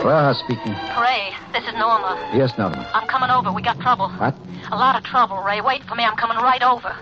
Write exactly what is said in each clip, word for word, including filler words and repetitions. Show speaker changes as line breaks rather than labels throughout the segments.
Rojas speaking.
Ray, this is Norma.
Yes, Norma.
I'm coming over. We got trouble.
What?
A lot of trouble, Ray. Wait for me. I'm coming right over.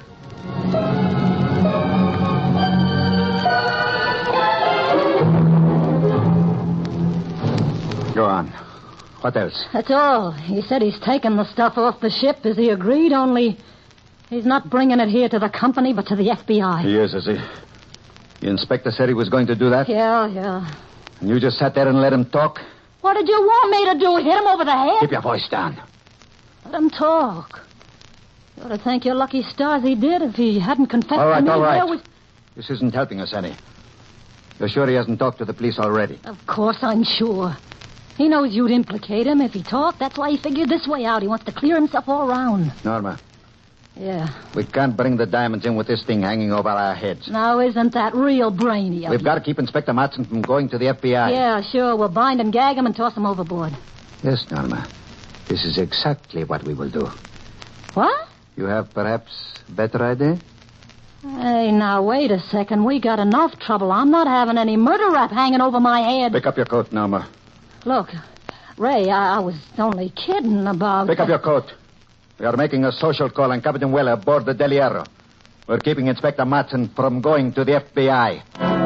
Go on. What else?
That's all. He said he's taken the stuff off the ship as he agreed, only he's not bringing it here to the company, but to the F B I.
He is, is he? The inspector said he was going to do that?
Yeah, yeah.
And you just sat there and let him talk?
What did you want me to do? Hit him over the head?
Keep your voice down.
Let him talk. You ought to thank your lucky stars he did. If he hadn't confessed
All right,
to me,
all right.
there was...
This isn't helping us any. You're sure he hasn't talked to the police already?
Of course, I'm sure. He knows you'd implicate him if he talked. That's why he figured this way out. He wants to clear himself all round.
Norma.
Yeah.
We can't bring the diamonds in with this thing hanging over our heads.
Now, isn't that real brainy of
We've
you?
got to keep Inspector Matson from going to the F B I.
Yeah, sure. We'll bind and gag him and toss him overboard.
Yes, Norma. This is exactly what we will do.
What?
You have perhaps a better idea?
Hey, now, wait a second. We got enough trouble. I'm not having any murder rap hanging over my head.
Pick up your coat, Norma.
Look, Ray, I, I was only kidding about...
Pick up your coat. We are making a social call on Captain Weller aboard the Del Hierro. We're keeping Inspector Matson from going to the F B I.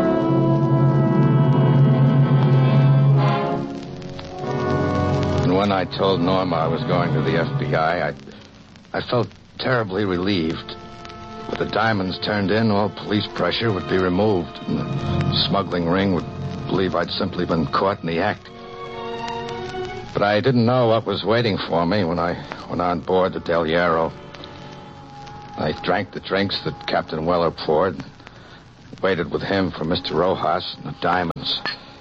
And when I told Norma I was going to the F B I, I, I felt terribly relieved. With the diamonds turned in, all police pressure would be removed, and the smuggling ring would believe I'd simply been caught in the act. But I didn't know what was waiting for me when I went on board the Del Hierro. I drank the drinks that Captain Weller poured, and waited with him for Mister Rojas and the diamonds.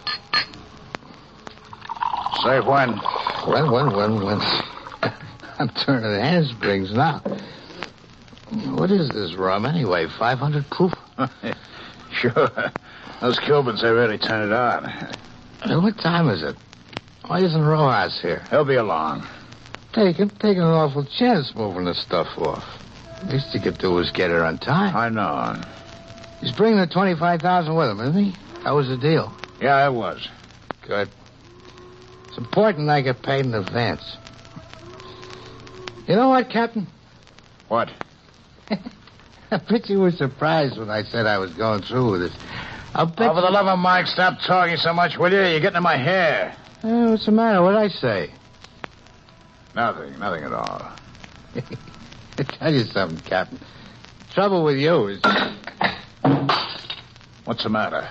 Say when?
When, when, when, when? I'm turning handsprings now. What is this rum anyway? five hundred proof?
Sure. Those Cubans, they really turn it on.
Hey, what time is it? Why isn't Rojas here?
He'll be along.
Taking, taking an awful chance moving this stuff off. Least he could do is get here on time.
I know.
He's bringing the twenty-five thousand with him, isn't he? That was the deal.
Yeah, it was.
Good. It's important I get paid in advance. You know what, Captain?
What?
I bet you were surprised when I said I was going through with this. I'll bet
Oh, for
you...
the love of Mike, stop talking so much, will you? You're getting in my hair.
Eh, what's the matter? What'd I say?
Nothing, nothing at all.
I tell you something, Captain. Trouble with you is...
What's the matter?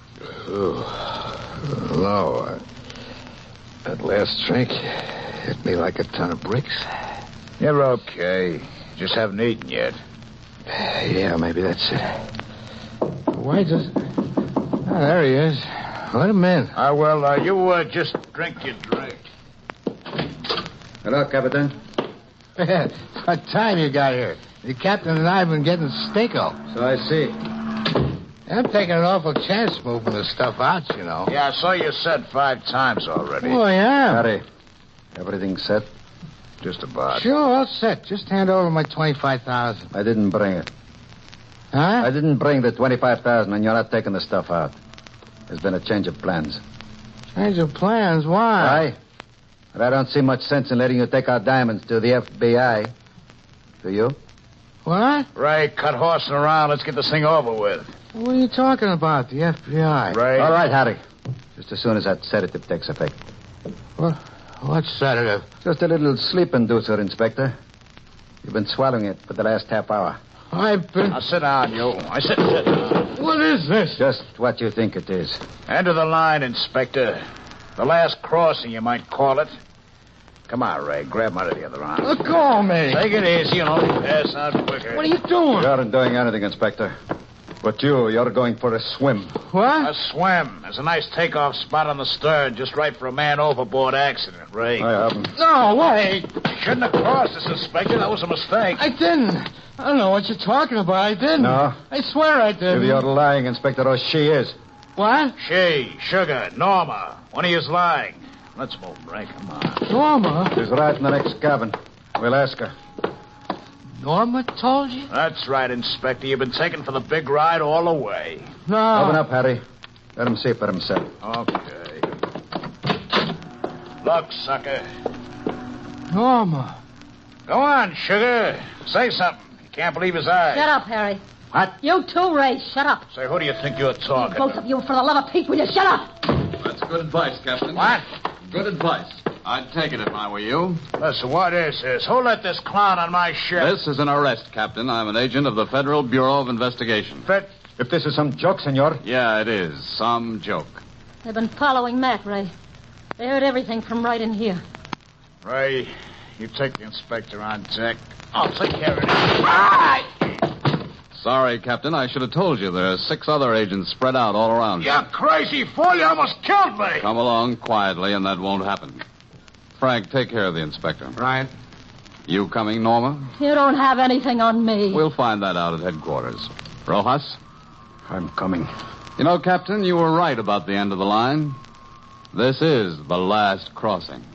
Oh, no. Uh, that last drink hit me like a ton of bricks.
You're okay. Just haven't eaten yet.
Yeah, maybe that's it. Why does... Oh, there he is. Let him in.
Ah, uh, well, uh, you uh, just drink your drink.
Hello, Captain.
What time you got here? The captain and I have been getting stinko.
So I see.
I'm taking an awful chance moving the stuff out, you know.
Yeah, I saw you said five times already.
Oh, yeah.
Harry, everything set?
Just about.
Sure, all set. Just hand over my twenty-five thousand.
I didn't bring it.
Huh?
I didn't bring the twenty-five thousand, and you're not taking the stuff out. There's been a change of plans.
Change of plans? Why?
Why? But I don't see much sense in letting you take our diamonds to the F B I. Do you?
What?
Ray, cut horsing around. Let's get this thing over with.
What are you talking about? The F B I?
Ray.
All right, Harry. Just as soon as that sedative takes effect.
What? What sedative?
Just a little sleep inducer, Inspector. You've been swallowing it for the last half hour.
I've been...
Now, sit down, you. I said sit down.
What is this?
Just what you think it is.
End of the line, Inspector. The last crossing, you might call it. Come on, Ray. Grab him out of the other arm.
Let go of me.
Take it easy and only pass out quicker.
What are you doing?
You aren't doing anything, Inspector. But you, you're going for a swim.
What?
A swim. There's a nice takeoff spot on the stern, just right for a man overboard accident, Ray.
I haven't.
No, wait.
You shouldn't have crossed this, Inspector. That was a mistake.
I didn't. I don't know what you're talking about. I didn't.
No?
I swear I didn't.
If you're lying, Inspector, or she is.
What?
She, Sugar, Norma. One of you's lying. Let's move, Ray. Come on.
Norma?
She's right in the next cabin. We'll ask her.
Norma told you?
That's right, Inspector. You've been taken for the big ride all the way.
No.
Open up, Harry. Let him see for himself.
Okay. Look, sucker.
Norma.
Go on, sugar. Say something. You can't believe his eyes.
Shut up, Harry.
What?
You too, Ray. Shut up.
Say, who do you think you're talking
Both
to?
of you, for the love of Pete, will you shut up?
That's good advice, Captain.
What?
Good advice. I'd take it if I were you.
Listen, what is this? Who let this clown on my ship?
This is an arrest, Captain. I'm an agent of the Federal Bureau of Investigation.
Fit.
If this is some joke, senor.
Yeah, it is. Some joke.
They've been following Matt, Ray. They heard everything from right in here.
Ray, you take the inspector on deck. I'll take care of it. Right!
Sorry, Captain. I should have told you there are six other agents spread out all around
You
here.
crazy fool. You almost killed me.
Come along quietly, and that won't happen. Frank, take care of the inspector.
Right.
You coming, Norma?
You don't have anything on me.
We'll find that out at headquarters. Rojas?
I'm coming.
You know, Captain, you were right about the end of the line. This is the last crossing.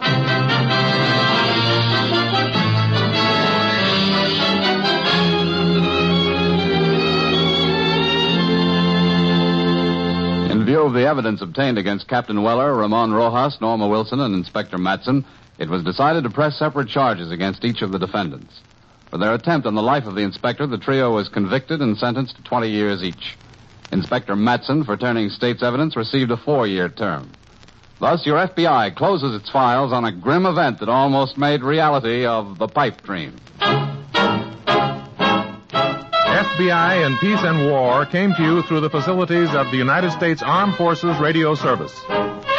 In view of the evidence obtained against Captain Weller, Ramon Rojas, Norma Wilson, and Inspector Matson, it was decided to press separate charges against each of the defendants. For their attempt on the life of the inspector, the trio was convicted and sentenced to twenty years each. Inspector Matson, for turning state's evidence, received a four-year term. Thus, your F B I closes its files on a grim event that almost made reality of the pipe dream.
F B I in Peace and War came to you through the facilities of the United States Armed Forces Radio Service.